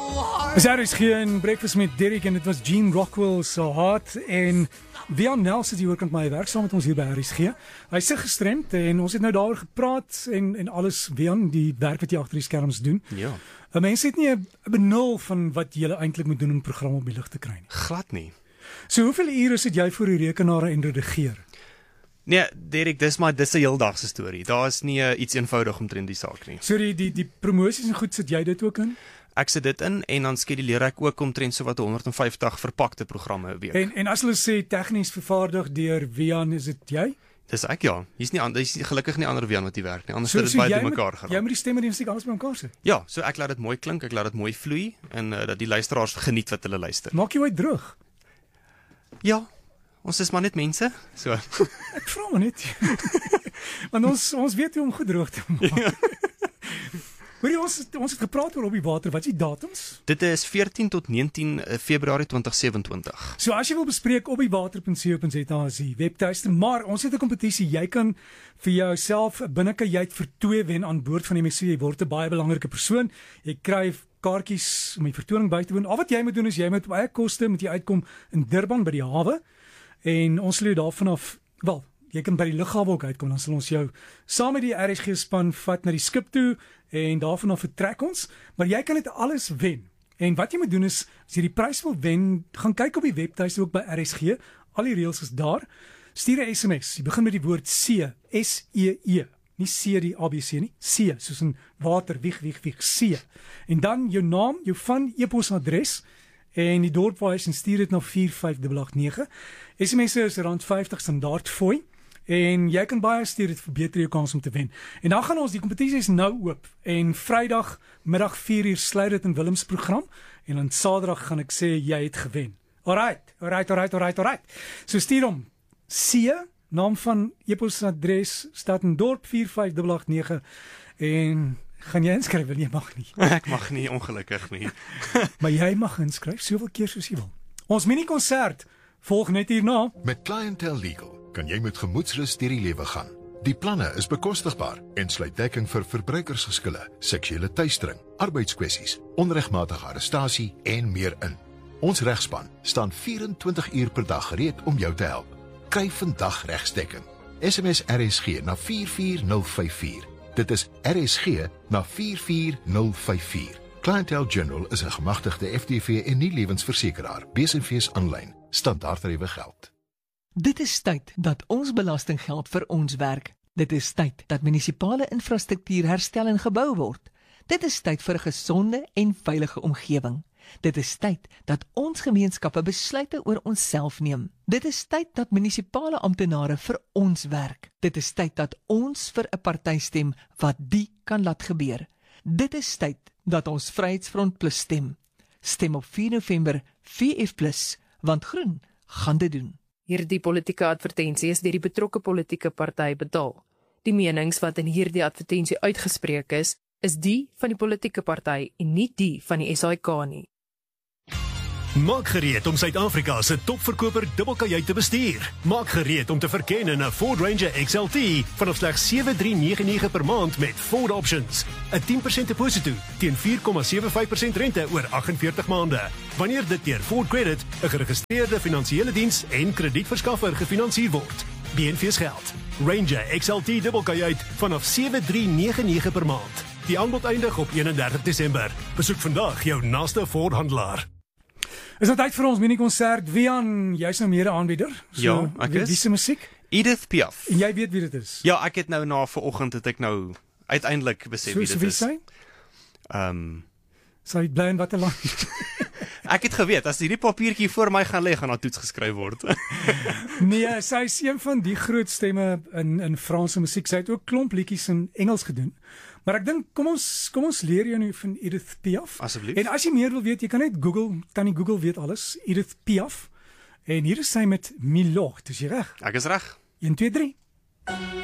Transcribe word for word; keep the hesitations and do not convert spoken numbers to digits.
Is daar is geen Breakfast met Derek en dit was Gene Rockwell so hard en Wian Nel sit hier oorkant my werk saam met ons hier by R S G. Hy sit gestremd en ons het nou daaroor gepraat en en alles Wian die werk wat jy agter die skerms doen. Ja. 'n Mens het nie 'n benul van wat jy eintlik moet doen om 'n program op die lug te kry nie. Glad nie. So hoeveel ure sit jy voor die rekenaar en redigeer? Nee, Derek, dis maar dis 'n heeldagse storie. Daar is nie uh, iets eenvoudig omtrent die saak nie. So die die die promosies en goed, sit jy dit ook in? Ek sit dit in en dan skeduleer ek ook omtrent so wat honderd en vyftig verpakte programme 'n week. En en as hulle sê tegnies vervaardig deur Wian, is dit jy? Dis ek ja. Hier's nie ander, hier's nie gelukkig nie ander Wian wat hier werk nie. Anders So, het dit so baie jy te moet- mekaar geraak. Jy moet die stemme en die musiek alles bymekaar sit. Ja, so ek laat dit mooi klink, ek laat dit mooi vloei en uh, dat die luisteraars geniet wat hulle luister. Maak jy ooit droog? Ja, ons is maar net mense. So. Ek vra maar net. Want ons ons weet hoe om goed droog te maak. Ja. Hoorie, ons ons het gepraat oor op die water. Wat is die datums? Dit is veertien tot negentien Februarie twintig sewenentwintig. So as jy wil bespreek op die water punt co punt za is die webtuiste, maar ons het 'n kompetisie. Jy kan vir jouself 'n binnekajuit vir twee wen aan boord van die M S C. Jy word 'n baie belangrike persoon. Jy kry kaartjies om die vertoning by te woon. Al wat jy moet doen is jy moet op eie koste moet jy uitkom in Durban by die hawe en ons sal jou daarvan af, wel, jy kan by die lughawe ook uitkom, dan sal ons jou saam met die R S G span vat na die skip toe en daarvan af vertrek ons, maar jy kan dit alles wen. En wat jy moet doen is, as jy die prys wil wen, gaan kyk op die webtuiste ook by R S G, al die reëls is daar. Stuur 'n S M S, jy begin met die woord C, S E E, nie C die A B C nie, C, soos in water, wieg, wieg, wieg, C. En dan jou naam, jou van e-posadres en die dorp waar jy is en stuur dit na vier vyf agt agt nege. S M S is rand vyftig standaard fooi. En jy kan baie stuur, dit verbeter jou kans om te wen. En dan gaan ons, die kompetisie is nou oop. En Vrydag middag vier uur sluit dit in Willems program. En dan Saterdag gaan ek sê jy het gewen. Alright, alright, alright, alright, alright. So stuur hom C, naam van e-posadres, stad en dorp vier vyf agt agt nege. En gaan jy inskryf? Wil jy mag nie. Ek mag nie, ongelukkig nie. Maar jy mag inskryf soveel keer soos jy wil. Ons mini-konsert volg net hierna. Met Clientele Legal kan jy met gemoedsrus deur die lewe gaan. Die planne is bekostigbaar en sluit dekking vir verbruikersgeskille, seksuele teistering, arbeidskwessies, onregmatige arrestasie en meer in. Ons regspan staan vyf en twintig uur per dag gereed om jou te help. Kry vandag regsdekking. S M S R S G na vier vier nul vyf vier. Dit is R S G na vier vier nul vyf vier. Clientele General is 'n gemagtigde F T V en nie lewensversekeraar. B S V is aanlyn. Standaardtariewe geld. Dit is tyd dat ons belastinggeld vir ons werk. Dit is tyd dat munisipale infrastruktuur herstel en gebou word. Dit is tyd vir 'n gesonde en veilige omgewing. Dit is tyd dat ons gemeenskappe besluite oor onsself neem. Dit is tyd dat munisipale amptenare vir ons werk. Dit is tyd dat ons vir 'n party stem wat die kan laat gebeur. Dit is tyd dat ons Vryheidsfront Plus stem. Stem op vier November V F Plus, want groen gaan dit doen. Hierdie politieke advertensie is deur die betrokke politieke party betaal. Die menings wat in hierdie advertensie uitgespreek is, is die van die politieke party en nie die van die S A I K nie. Maak gereed om Suid-Afrika se topverkoper dubbelkajuit te bestuur. Maak gereed om te verken in 'n Ford Ranger X L T vanaf slegs sewe drie nege nege per maand met Ford Options. 'n tien persent deposito teen vier komma sewe vyf persent rente oor agt en veertig maande. Wanneer dit deur Ford Credit, 'n geregistreerde finansiële diens en kredietverskaffer gefinansier word. B N V's geld. Ranger X L T dubbelkajuit vanaf sewe drie nege nege per maand. Die aanbod eindig op eenendertig Desember. Besoek vandag jou naaste Ford handelaar. Is dit tyd vir ons mini-konsert? Wian, jy's nou meer 'n aanbieder. So, Ja, ek wie- is. Wie se musiek? Edith Piaf. En jy weet wie dit is. Ja, ek het nou na vanoggend het ek nou uiteindelik besef So, wie so dit wie is. sy? Ehm Sy bly in watter land? Ek het geweet as hierdie papiertjie voor my gaan lê, gaan daar toets geskryf word. Nee, sy is een van die groot stemme in in Franse musiek. Sy het ook klomp liedjies in Engels gedoen. Maar ek dink kom ons kom ons leer jou nou van Edith Piaf. Asseblief. En as jy meer wil weet, jy kan net Google, tannie Google weet alles. Edith Piaf. En hier is sy met Milord. Dis jy reg? Ek is reg. een twee drie